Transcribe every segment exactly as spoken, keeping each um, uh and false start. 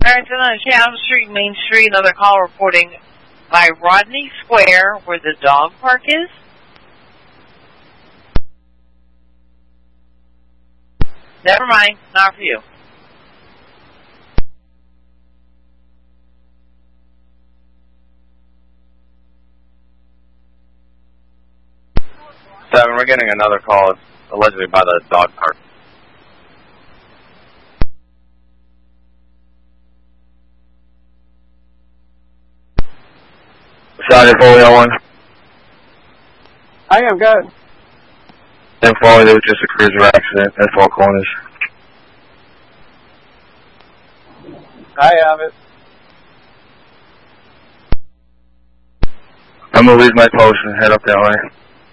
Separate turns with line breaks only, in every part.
Barrington on Chatham Street, Main Street. Another call reporting by Rodney Square, where the dog park is. Never mind, not for you.
Seven, we're getting another call. It's allegedly by the dog park. Sorry, four oh one.
I am good.
ten four, there was just a cruiser accident at Four Corners.
I have it.
I'm gonna leave my post and head up that way.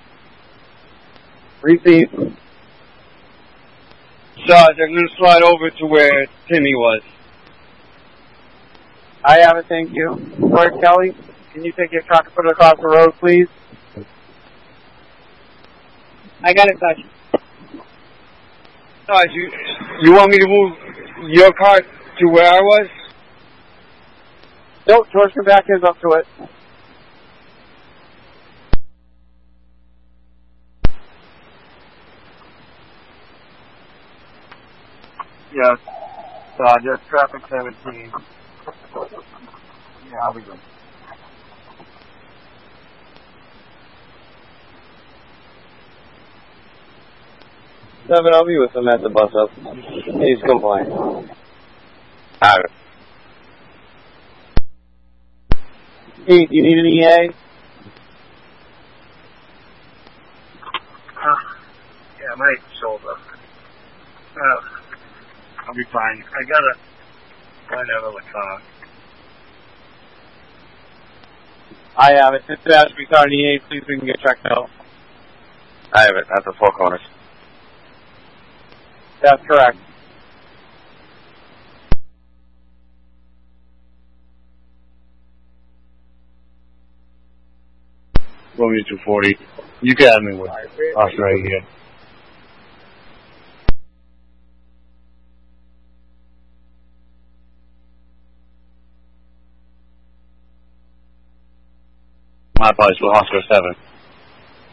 Receipt.
Sarge, I'm going to slide over to where Timmy was.
I have it, thank you. Lord Kelly, can you take your truck and put it across the road, please? I got it, Sarge.
Sarge, you, you want me to move your car to where I was?
Nope, George come back is up to it.
Yes. Uh, just traffic seventeen. Yeah, I'll be good.
Seven, I'll be with him at the bus up. He's compliant.
Alright.
Eight, you need an E A?
Uh, yeah, my shoulder. Uh, I'll be fine. I gotta find another car.
I have it. If it has to be starting E A, please we can get checked out.
I have it, at the Four Corners.
That's correct.
Romeo two forty. You got me with us right here. My apologies for Oscar seven.